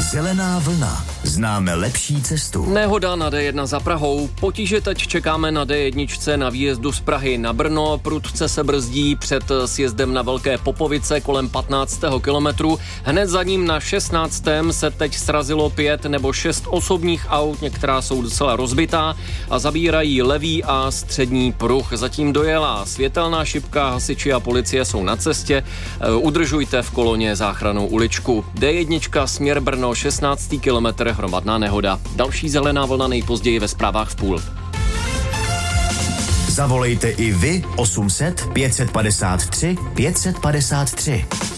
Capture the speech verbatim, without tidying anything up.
Zelená vlna. Známe lepší cestu. Nehoda na D jedna za Prahou. Potíže teď čekáme na D jedna na výjezdu z Prahy na Brno. Prudce se brzdí před sjezdem na Velké Popovice kolem patnáctého kilometru. Hned za ním na šestnáctém se teď srazilo pět nebo šest osobních aut, některá jsou docela rozbitá a zabírají levý a střední pruh. Zatím dojela světelná šipka, hasiči a policie jsou na cestě. Udržujte v koloně záchrannou uličku. D jedna směr Brno, šestnáctý kilometr, hromadná nehoda. Další zelená vlna nejpozději ve zprávách v půl. Zavolejte i vy osm set pět set padesát tři pět set padesát tři.